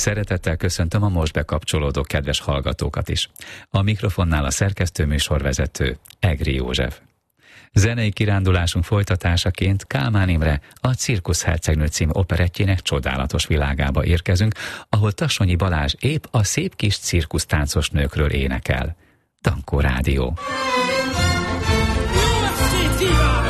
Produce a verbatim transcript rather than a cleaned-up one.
Szeretettel köszöntöm a most bekapcsolódó kedves hallgatókat is. A mikrofonnál a szerkesztő műsorvezető Egri József. Zenei kirándulásunk folytatásaként Kálmán Imre a Cirkusz hercegnő című operettjének csodálatos világába érkezünk, ahol Tassonyi Balázs épp a szép kis cirkusztáncos nőkről énekel. Tankó Rádió. Jó estét kívánok!